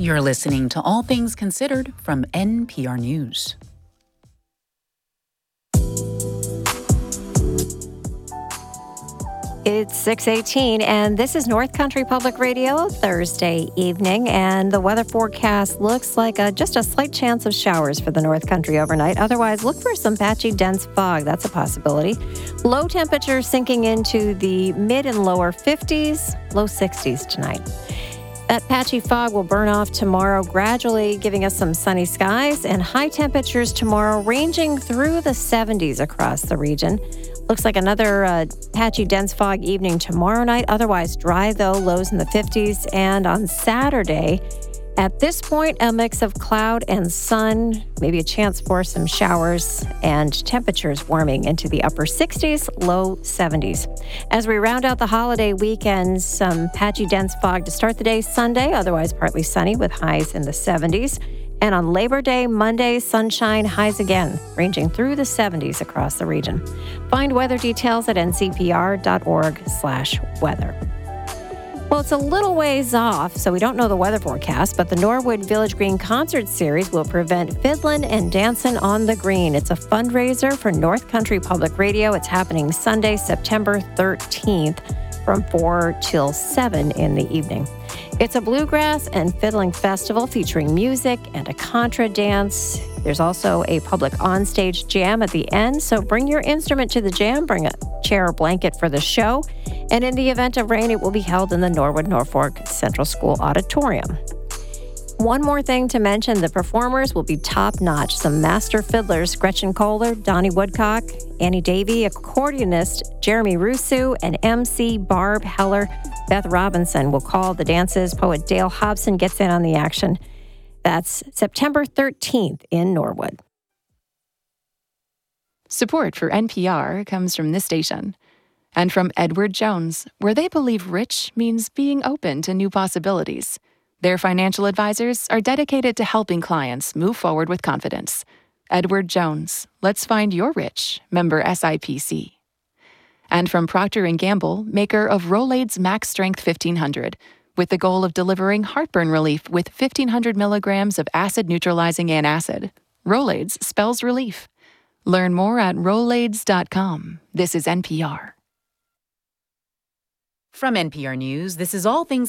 You're listening to All Things Considered from NPR News. It's 6:18, and this is North Country Public Radio, Thursday evening, and the weather forecast looks like just a slight chance of showers for the North Country overnight. Otherwise, look for some patchy, dense fog. That's a possibility. Low temperatures sinking into the mid and lower 50s, low 60s tonight. That patchy fog will burn off tomorrow, gradually giving us some sunny skies and high temperatures tomorrow ranging through the 70s across the region. Looks like another patchy, dense fog evening tomorrow night. Otherwise dry, though, lows in the 50s. And on Saturday, at this point, a mix of cloud and sun, maybe a chance for some showers, and temperatures warming into the upper 60s, low 70s. As we round out the holiday weekend, some patchy, dense fog to start the day Sunday, otherwise partly sunny with highs in the 70s. And on Labor Day, Monday, sunshine, highs again, ranging through the 70s across the region. Find weather details at ncpr.org/weather. Well, it's a little ways off, so we don't know the weather forecast, but the Norwood Village Green Concert Series will prevent fiddlin' and dancin' on the green. It's a fundraiser for North Country Public Radio. It's happening Sunday, September 13th from 4 till 7 in the evening. It's a bluegrass and fiddling festival featuring music and a contra dance. There's also a public onstage jam at the end, so bring your instrument to the jam, bring a chair or blanket for the show, and in the event of rain, it will be held in the Norwood Norfolk Central School Auditorium. One more thing to mention, the performers will be top-notch. Some master fiddlers, Gretchen Kohler, Donnie Woodcock, Annie Davey, accordionist Jeremy Russo, and MC Barb Heller. Beth Robinson will call the dances. Poet Dale Hobson gets in on the action. That's September 13th in Norwood. Support for NPR comes from this station and from Edward Jones, where they believe rich means being open to new possibilities. Their financial advisors are dedicated to helping clients move forward with confidence. Edward Jones, let's find your rich, member SIPC. And from Procter & Gamble, maker of Rolaids Max Strength 1500, with the goal of delivering heartburn relief with 1,500 milligrams of acid-neutralizing antacid. Rolaids spells relief. Learn more at Rolaids.com. This is NPR. From NPR News, this is All Things